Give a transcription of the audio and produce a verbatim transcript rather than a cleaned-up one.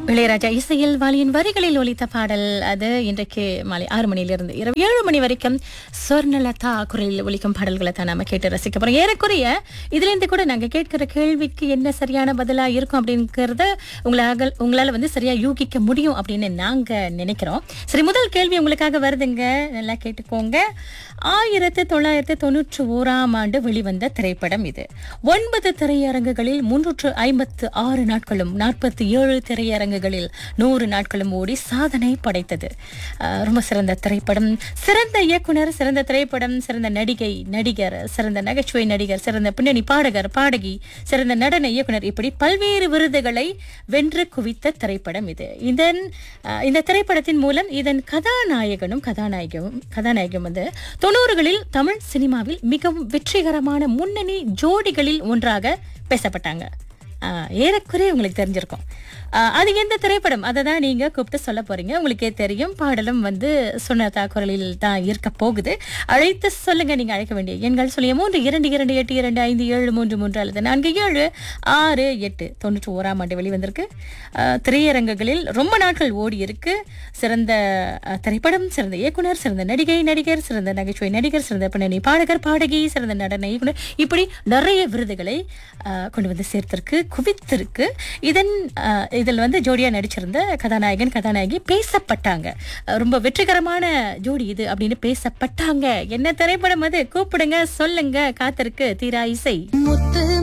இளையராஜா இசையில் வாலியின் வரிகளில் ஒலித்த பாடல் அது இன்றைக்கு மாலை ஆறு மணியிலிருந்து இரவு ஏழு மணி வரைக்கும் சொர்ணலதா குரலில் ஒலிக்கும் பாடல்களை தான் நாம கேட்டு ரசிக்க போறோம். ஏறக்குறைய இதுல இருந்து கூட நாங்க கேட்கிற கேள்விக்கு என்ன சரியான பதிலா இருக்கும் அப்படிங்கறத உங்களால உங்களால வந்து சரியா யூகிக்க முடியும் அப்படின்னு நாங்க நினைக்கிறோம். சரி, முதல் கேள்வி உங்களுக்காக வருதுங்க, நல்லா கேட்டுக்கோங்க. ஆயிரத்தி தொள்ளாயிரத்தி தொண்ணூற்றி ஓராம் ஆண்டு வெளிவந்த திரைப்படம் இது. ஒன்பது திரையரங்குகளில் முன்னூற்று ஐம்பத்து ஆறு நாட்களும் நாற்பத்தி ஏழு திரையரங்குகளில் நூறு நாட்களும் ஓடி சாதனை படைத்தது. அஹ் ரொம்ப சிறந்த திரைப்படம், சிறந்த இயக்குனர், சிறந்த திரைப்படம், சிறந்த நடிகை, நடிகர், சிறந்த நகைச்சுவை நடிகர், சிறந்த பின்னணி பாடகர், பாடகி, சிறந்த நடன இயக்குனர், இப்படி பல்வேறு விருதுகளை வென்று குவித்த திரைப்படம் இது. இதன் அஹ் இந்த திரைப்படத்தின் மூலம் இதன் கதாநாயகனும் கதாநாயகம் கதாநாயகம் வந்து தொண்ணூறுகளில் தமிழ் சினிமாவில் மிகவும் வெற்றிகரமான முன்னணி ஜோடிகளில் ஒன்றாக பேசப்பட்டாங்க. ஆஹ் ஏறக்குறைய உங்களுக்கு தெரிஞ்சிருக்கும். ஆஹ் அது எந்த திரைப்படம், அதை தான் நீங்க கூப்பிட்டு சொல்ல போறீங்க. உங்களுக்கே தெரியும், பாடலும் வந்து சொன்னதா குரலில் தான் இருக்க போகுது. அழைத்து சொல்லுங்க. நீங்க அழைக்க வேண்டிய எண்கள் சொல்லிய மூன்று இரண்டு இரண்டு எட்டு இரண்டு ஐந்து ஏழு மூன்று மூன்று அல்லது நான்கு ஏழு ஆறு எட்டு. தொண்ணூற்றி ஓராம் ஆண்டு வெளிவந்திருக்கு. ஆஹ் திரையரங்குகளில் ரொம்ப நாட்கள் ஓடி இருக்கு. சிறந்த ஆஹ் திரைப்படம், சிறந்த இயக்குனர், சிறந்த நடிகை, நடிகர், சிறந்த நகைச்சுவை நடிகர், சிறந்த பின்னணி பாடகர், பாடகி, சிறந்த நடன இயக்குனர், இப்படி நிறைய விருதுகளை ஆஹ் கொண்டு வந்து சேர்த்திருக்கு, குவித்திருக்கு. இதன் ஆஹ் இதில் வந்து ஜோடியா நடிச்சிருந்த கதாநாயகன் கதாநாயகி பேசப்பட்டாங்க. ரொம்ப வெற்றிகரமான ஜோடி இது அப்படின்னு பேசப்பட்டாங்க. என்ன திரைப்படம் அது? கூப்பிடுங்க, சொல்லுங்க. காத்திருக்கு தீரா இசை.